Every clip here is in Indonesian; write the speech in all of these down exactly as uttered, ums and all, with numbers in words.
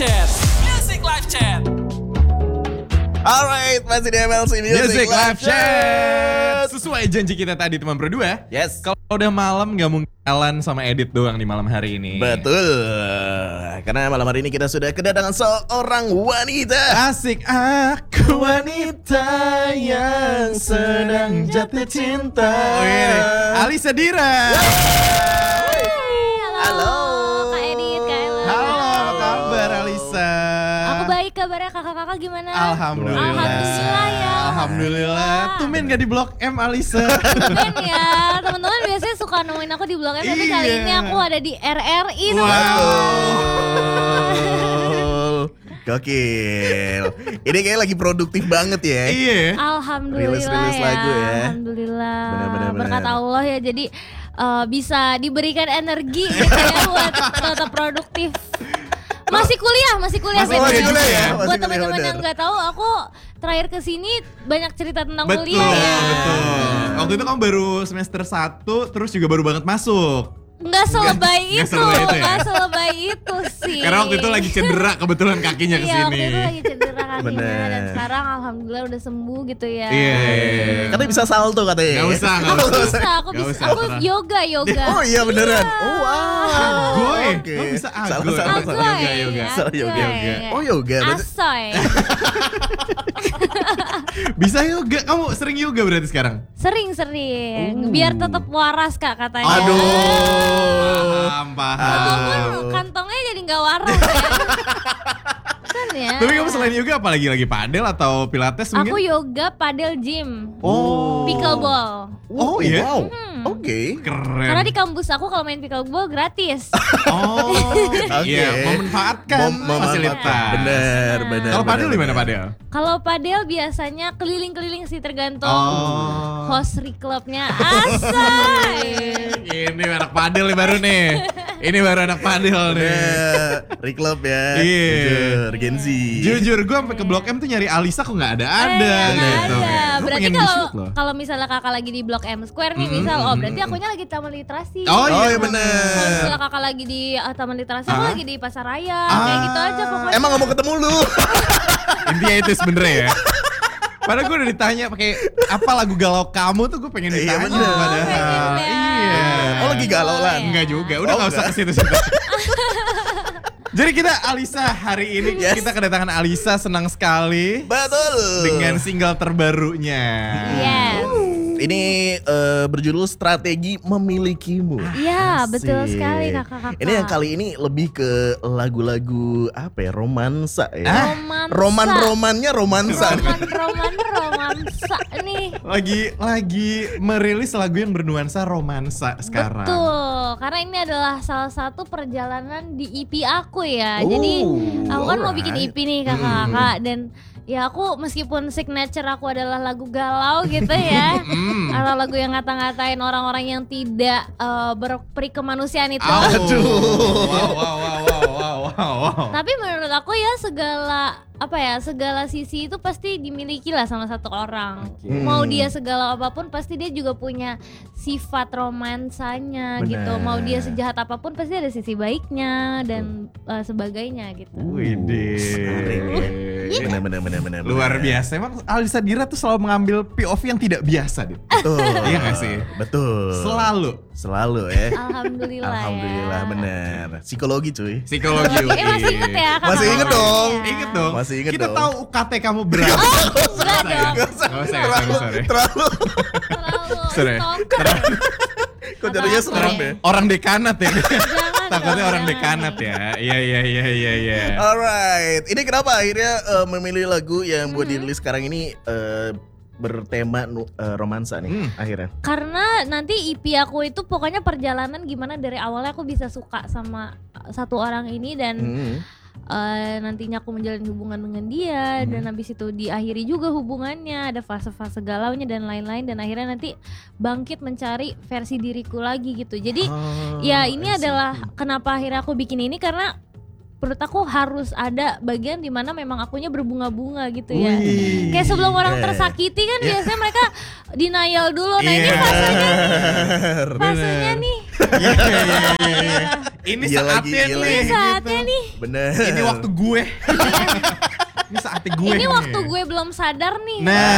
Chat. Music Live Chat. Alright, masih di M L C Music, Music Live Live Chat. Chat. Sesuai janji kita tadi teman berdua. Yes. Kalau udah malam gak mungkin Alan sama Edit doang di malam hari ini. Betul. Karena malam hari ini kita sudah kedatangan seorang wanita. Asik, aku wanita yang sedang jatuh cinta. Oh, ini Alisa Dira. Halo. Kak Edit, Kak Ella. Halo, apa kabar Alisa? Aku baik, kabarnya kakak-kakak gimana? Alhamdulillah. Alhamdulillah ya. Alhamdulillah. Tumben gak di Blok M Alisa. Tumben ya, teman-teman biasanya suka nemuin aku di Blok M, tapi kali Iya. ini aku ada di R R I. Betul. Gokil. Ini kayaknya lagi produktif banget ya. Iya. Alhamdulillah Rilis-rilis ya. lagu ya. Alhamdulillah. Benar-benar, benar. Berkat Allah ya, jadi uh, bisa diberikan energi gitu ya buat tetap produktif. Masih kuliah, masih kuliah. Masih Febri. kuliah ya? Masih Buat kuliah, teman-teman benar. yang nggak tahu, aku terakhir kesini banyak cerita tentang Betul, kuliah ya. betul. Waktu itu kamu baru semester satu, terus juga baru banget masuk. Nggak selebay Nggak itu, selebay itu ya? nggak selebay itu sih. Karena waktu itu lagi cedera kebetulan kakinya Iya, kesini. waktu itu lagi cedera kakinya Bener. dan sekarang alhamdulillah udah sembuh gitu ya. Iya. Katanya bisa salto katanya. Gak usah, gak Aku usah. bisa, aku Nggak bisa, usah, aku terserah. yoga, yoga. Oh iya beneran. Iya. Oh wow. Agoy. Oke. Lo bisa Salah, agoy. salah, Agoy, salah. Yoga, yoga. Salah, yoga, agoy. yoga. Oh, yoga, berarti- Asoy. Bisa yoga. Kamu sering yoga berarti sekarang? Uh. Sering-sering, biar tetap waras Kak katanya. Aduh. Paham, paham. Walaupun kantongnya jadi nggak waras ya. Kan ya. Tapi kamu selain yoga apa lagi? Lagi padel atau pilates mungkin? Aku yoga, padel, gym, Oh. pickleball. Oh, iya? Wow. Hmm. Oke. Keren. Karena di kampus aku kalau main pickleball gratis. Oh, Oke. iya, memanfaatkan Mem- memanfaatkan. fasilitas. Bener, bener. Kalau padel bener, di mana bener. padel? Kalau padel biasanya keliling-keliling sih tergantung Oh. host klubnya. Asay. Ini anak padel nih baru nih. Ini baru anak padel nih. Bener. Reclub ya. Iya. Jujur, Gen Z. Jujur gue sampai ke Blok M tuh nyari Alisa kok nggak ada ada Eh, nggak gitu. ada. Gua Berarti pengen kalau di-shoot loh. kalau misalnya kakak lagi di Blok M Square nih, misal, oh berarti akunya lagi di Taman Literasi. Oh, Oh iya, iya Kalau bener. misalnya kakak lagi di uh, Taman Literasi, aku Ah. lagi di Pasar Raya. Ah. Kayak gitu aja pokoknya. Emang gak mau ketemu lu? Intinya itu sebenernya ya. Padahal gue udah ditanya pakai apa lagu galau kamu tuh gue pengen Iya, ditanya bener. padahal. Oh, pengen ya. Iya. Oh, lagi galau lah. Enggak juga, udah Oh, nggak usah enggak. ke situ-situ. Jadi kita Alisa hari ini Yes. kita kedatangan Alisa, senang sekali Betul. dengan single terbarunya. Yes. Ini eh, berjudul Strategi Memilikimu. Iya, betul Asik. sekali kakak-kakak. Ini yang kali ini lebih ke lagu-lagu apa ya? Romansa ya. Ah, Romansa. Roman-romannya romansa. Roman, roman, romansa nih. Lagi lagi merilis lagu yang bernuansa romansa sekarang. Betul, karena ini adalah salah satu perjalanan di E P aku ya. Oh, Jadi aku kan mau bikin alright. E P nih kakak-kakak dan ya aku meskipun signature aku adalah lagu galau gitu ya, Hmm. atau lagu yang ngata-ngatain orang-orang yang tidak uh, berperi kemanusiaan itu. Aduh. Wow, wow, wow, wow, wow, wow, wow. Tapi menurut aku ya segala apa ya segala sisi itu pasti dimiliki lah sama satu orang. Oke. Mau dia segala apapun pasti dia juga punya sifat romansanya Benar. gitu. Mau dia sejahat apapun pasti ada sisi baiknya dan uh, sebagainya gitu. Widih. Benar benar benar benar. Luar biasa. Emang Alisa Dira tuh selalu mengambil P O V yang tidak biasa, Dit. Betul. Iya nggak sih? Betul. Selalu. Selalu ya. Alhamdulillah, Alhamdulillah ya. benar. Psikologi cuy. Psikologi. Eh masih inget ya kakak? Masih inget dong. Ingat dong. Masih inget Kita dong. tahu U K T kamu berapa? Enggak dong. Gak usah, ya, sorry, Terlalu, sorry. terlalu. Terlalu Sorry. stalker. Kok jadinya Apa-apa serem ya? ya? Orang dekanat ya. Jangan Takutnya dong, orang jangan dekanat nih. ya. Iya, iya, iya, iya, iya. Alright, ini kenapa akhirnya eh, memilih lagu yang buat Mm-hmm. dirilis sekarang ini eh, bertema nu- eh, romansa nih Hmm. akhirnya? Karena nanti E P aku itu pokoknya perjalanan gimana dari awalnya aku bisa suka sama satu orang ini dan Hmm. eh, nantinya aku menjalin hubungan dengan dia dan habis itu diakhiri juga hubungannya, ada fase-fase galaunya dan lain-lain dan akhirnya nanti bangkit mencari versi diriku lagi gitu. Jadi Oh, ya ini I see. adalah kenapa akhirnya aku bikin ini karena menurut aku harus ada bagian dimana memang akunya berbunga-bunga gitu ya. Wih. Kayak sebelum orang Yeah. tersakiti kan biasanya mereka denial dulu. Nah ini Iya. fasenya, fasenya nih. Iya, iya, iya, iya. Ini Iya lagi, saatnya iya nih. lagi. Ini saatnya gitu. nih. Bener. Ini waktu gue. Ini saatnya gue. Ini nih. waktu gue belum sadar nih.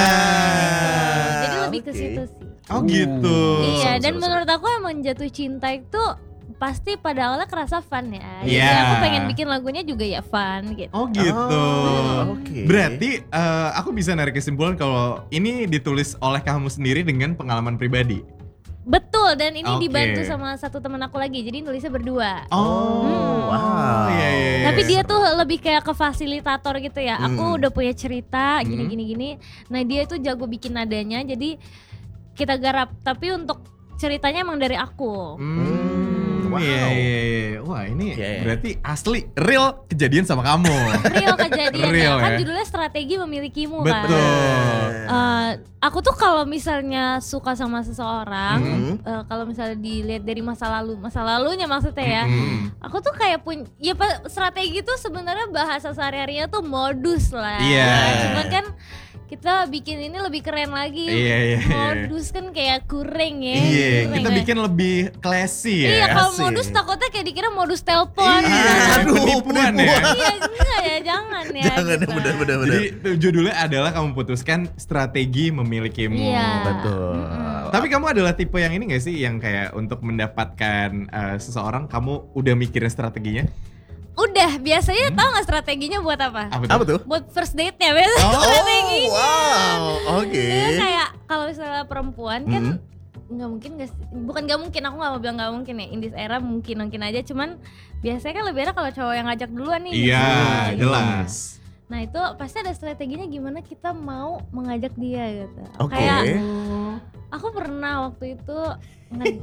Nah. Jadi lebih ke oke. situ sih. Oh gitu. Iya, seru, dan seru, menurut aku emang jatuh cinta itu pasti pada awalnya kerasa fun ya. Jadi Iya. aku pengen bikin lagunya juga ya fun gitu. Oh gitu. Oh, oke. Berarti eh, aku bisa narik kesimpulan kalau ini ditulis oleh kamu sendiri dengan pengalaman pribadi. Betul, dan ini Oke. dibantu sama satu teman aku lagi. Jadi nulisnya berdua. Oh, wow. Iya, iya, iya. Tapi dia tuh lebih kayak ke fasilitator gitu ya. Aku Hmm. udah punya cerita gini Hmm. gini gini. Nah, dia itu jago bikin nadanya. Jadi kita garap. Tapi untuk ceritanya emang dari aku. Hmm, wow. iya, iya, iya. Wah ini Iya, iya. berarti asli real kejadian sama kamu. Real kejadian Real, kan ya. judulnya strategi memilikimu kan. Betul. Eh, aku tuh kalau misalnya suka sama seseorang, Mhm. eh, kalau misalnya dilihat dari masa lalu, masa lalunya maksudnya ya, Mm-mm. aku tuh kayak punya, ya pa- strategi tuh sebenarnya bahasa sehari-harinya tuh modus lah. Iya. Cuman kan kita bikin ini lebih keren lagi. Iya, iya, iya. Modus kan kayak kurang ya. Iya, kurang kita ya. bikin lebih classy ya. Iya, kalau asik. modus takutnya kayak dikira modus telepon. Iya, gitu. Aduh, penipuan ya. penipuan. Iya, enggak ya, jangan ya. Jangan ya, gitu. bener bener bener. Jadi tuh judulnya adalah kamu putuskan strategi memilikimu. Iya. Betul. Mm-mm. Tapi kamu adalah tipe yang ini gak sih yang kayak untuk mendapatkan eh, seseorang kamu udah mikirin strateginya? Udah, biasanya tahu nggak strateginya buat apa? Apa tuh? Apa tuh? Buat first date-nya biasa Oh, strateginya. wow. Oke. Iya, kayak kalau misalnya perempuan kan Mhm. nggak mungkin nggak sih- bukan nggak mungkin, aku nggak mau bilang nggak mungkin ya, in this era mungkin mungkin aja, cuman biasanya kan lebih enak kalau cowok yang ngajak duluan nih. Iya, Nah, gitu. jelas. Nah itu pasti ada strateginya gimana kita mau mengajak dia gitu. Oke. Kayak aku pernah waktu itu nge-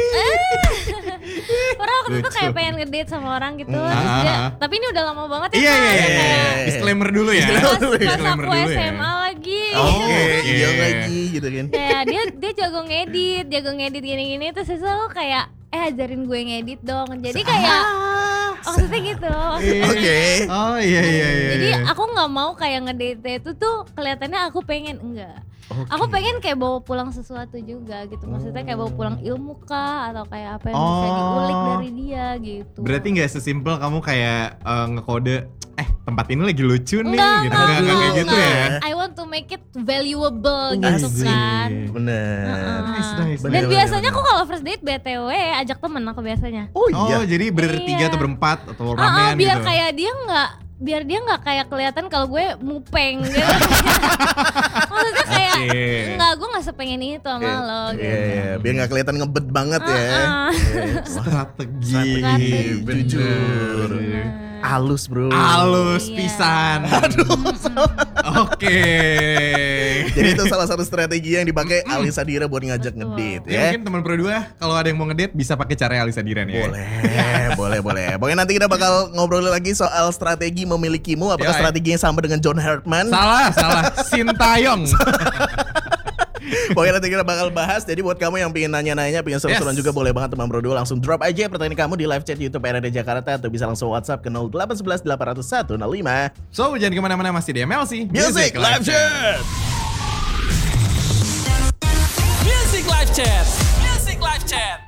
pernah waktu itu kayak Lucu. pengen ngedate sama orang gitu, Hmm. terus dia, Ah. tapi ini udah lama banget ya. Iya, Kak. iya, iya, iya. Kayak Disclaimer dulu ya. Disclaimer pas, dulu ya. pas Disclaimer aku dulu ya. S M A lagi. Oke, Oke. iya lagi gitu kan. Kayak dia dia jago ngedit, jago ngedit gini-gini, terus itu aku kayak eh ajarin gue ngedit dong. Jadi kayak maksudnya gitu. maksudnya. Oke. Oh iya iya iya. Jadi iya. aku nggak mau kayak ngedate itu tuh kelihatannya aku pengen, enggak. Oke. Aku pengen kayak bawa pulang sesuatu juga gitu. Maksudnya kayak bawa pulang ilmu kah atau kayak apa yang bisa Oh. diulik dari dia gitu. Berarti nggak sesimpel kamu kayak eh, ngekode eh tempat ini lagi lucu nih Enggak, gitu. enggak, Nggak nggak kayak enggak, gitu enggak. ya. I want to make it valuable gitu Asik. kan. Bener. Heeh. Nice, nice, Dan nice. biasanya aku kalau first date B T W ajak temen aku biasanya. Oh Oh iya. jadi bertiga Iya. atau berempat atau Ah, ah, ramean biar gitu. kayak dia nggak biar dia nggak kayak kelihatan kalau gue mupeng gitu. Maksudnya kayak Oke. enggak, gue nggak sepengen itu sama lo Iya, gitu. iya, biar nggak kelihatan ngebet banget ya. Ah, ah. Iya. Strategi. Strategi. Jujur. Alus bro. Alus Iya. pisan. Oke. Jadi itu salah satu strategi yang dipakai Alisa Dira buat ngajak Betul. ngedate Ya, ya. mungkin teman berdua kalau ada yang mau ngedate bisa pakai cara Alisa Diran ya. Boleh, boleh, boleh. Pokoknya nanti kita bakal ngobrol lagi soal strategi memilikimu. Apakah Yoi. strateginya sama dengan John Hartman? Salah, salah. Sintayong. Pokoknya nanti kita bakal bahas. Jadi buat kamu yang pengen nanya-nanya, pengen seru-seruan Yes. juga, boleh banget teman berdua langsung drop aja pertanyaan kamu di live chat YouTube R R D Jakarta atau bisa langsung WhatsApp ke nol delapan satu satu delapan nol satu nol lima. So jangan kemana-mana, masih di M L C Music Live Chat. Music Live Chat. Music Live Chat.